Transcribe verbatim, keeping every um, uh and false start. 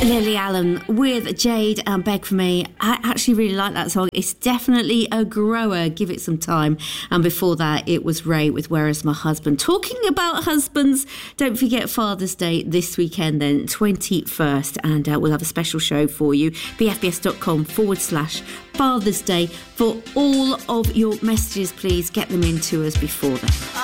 Lily Allen with Jade and Beg For Me. I actually really like that song. It's definitely a grower. Give it some time. And before that, it was Ray with Where Is My Husband? Talking about husbands, don't forget Father's Day this weekend then, twenty-first. And uh, we'll have a special show for you. bfbs.com forward slash Father's Day. For all of your messages, please get them in to us before then.